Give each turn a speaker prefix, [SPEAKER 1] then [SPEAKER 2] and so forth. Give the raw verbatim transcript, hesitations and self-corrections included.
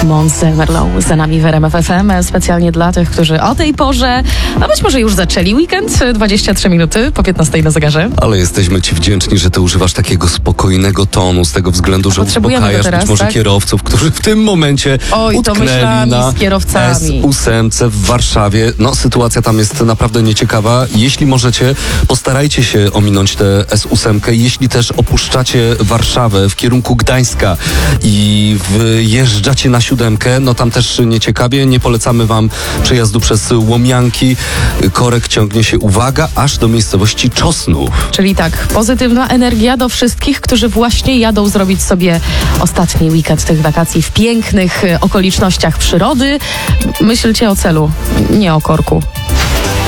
[SPEAKER 1] Monse Merlot za nami w R M F F M, specjalnie dla tych, którzy o tej porze, a być może już zaczęli weekend, dwadzieścia trzy minuty po piętnastej na zegarze.
[SPEAKER 2] Ale jesteśmy ci wdzięczni, że ty używasz takiego spokojnego tonu, z tego względu, że uspokajasz teraz, być może tak? kierowców, którzy w tym momencie
[SPEAKER 1] Oj,
[SPEAKER 2] utknęli na
[SPEAKER 1] z kierowcami.
[SPEAKER 2] S osiem w Warszawie. No, sytuacja tam jest naprawdę nieciekawa. Jeśli możecie, postarajcie się ominąć tę S osiem. Jeśli też opuszczacie Warszawę w kierunku Gdańska i wjeżdżacie na siódemkę, no tam też nieciekawie. Nie polecamy wam przejazdu przez Łomianki. Korek ciągnie się, uwaga, aż do miejscowości Czosnów.
[SPEAKER 1] Czyli tak, pozytywna energia do wszystkich, którzy właśnie jadą zrobić sobie ostatni weekend tych wakacji w pięknych okolicznościach przyrody. Myślcie o celu, nie o korku.